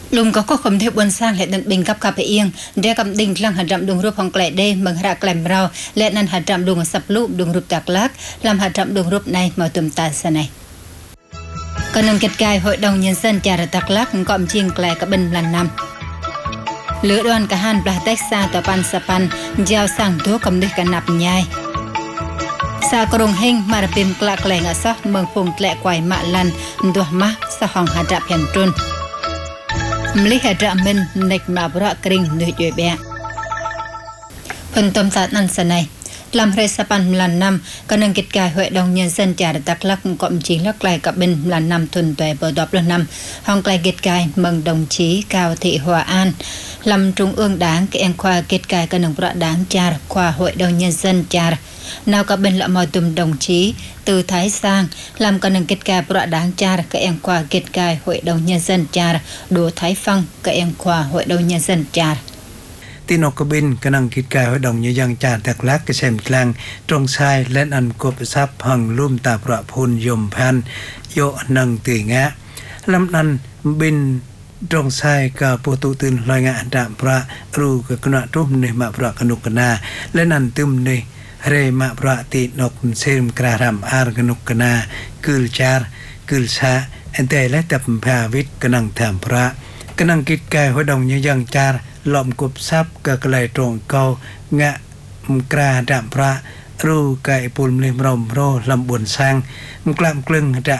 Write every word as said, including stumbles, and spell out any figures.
ลุงก็ก็คมเทพบนสร้างและดันบิงกับกาไปเอียงเรียกกำดิ่งลังหัดรำดวงรูปของแกลเดเมืองระแกลมเราและนันหัดรำดวงสับลูกดวงรูปจากลักลำหัดรำดวงรูปในมาตุมตาสนัยก็นังเกิดกายhội đồng nhân dânจาระตักลักก่อมเชียงแกลกับบินลันนำเหลือดอนกะหันปลาเต็กซาต่อปันสปันยาวสั่งตัวกำด้วยกันนับยายสากรงเฮงมาระเปิมกละแกลงอซะเมืองพงแกลกวยมะลันดัวมะสะหองหัดระเพียนตุนมลิหัดระมินเน็กมาบระกริงด้วยจ่วยแบะพนตมศาสนันสนัยลำเรศปันลันนำก็นังกิจกายhội đồng nhân dânจาระตักลักก่อมจีลักไกลกับบินลันนำทุนตัวบดอบลันนำห้องไกลกิจกายเมืองดงชีกาวthị hòa anลำtrung ương đảng cái em khoa kết cài cái nông bạ đảng char khoa hội đồng nhân dân char nào các bên lại mời tùm đồng chí từ Thái sang làm cái nông kết cài bạ đảng char cái em khoa kết cài hội đồng nhân dân char đồ Thái Phong cái em khoa hội đồng nhân dân char ที่นกบินกำลังคิดกายให้ดองยยังจาตักลักกระเซมกลางตรงชายและอันกบซับหังลุ่มตาประพุนยมพันโยนังตีงะลำนั้นบินตรงชายกับปูตุตื่นลอยงะดาพระรูกับกณะรุ่มในมาพระกนุกนาและนันตึมในเรมาพระตินกเซมกระรำอารกนุกนากุลจารกุลชาอันเตและตับพาวิทกำลังถามพระกำลังคิดกายให้ดองยยังจารหล่อมกบซับกะกลายตรงเกางะมกราดามพระรูไก่ปุลมลิมรมโรลำบุญสร้างมกลามกลึงดะ